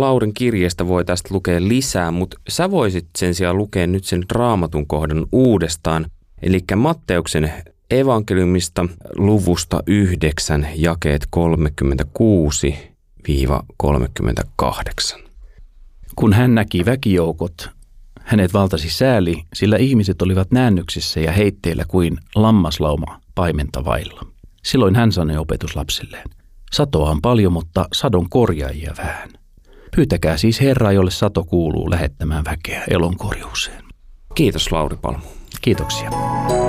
Laurin kirjeestä voi tästä lukea lisää, mutta sä voisit sen sijaan lukea nyt sen Raamatun kohdan uudestaan. Eli Matteuksen evankeliumista luvusta 9, jakeet 36-38. Kun hän näki väkijoukot, hänet valtasi sääli, sillä ihmiset olivat näännyksissä ja heitteillä kuin lammaslauma paimenta vailla. Silloin hän sanoi opetuslapsilleen, satoa on paljon, mutta sadon korjaajia vähän. Pyytäkää siis Herraa, jolle sato kuuluu lähettämään väkeä elonkorjuuseen. Kiitos Lauri Palmu. Kiitoksia.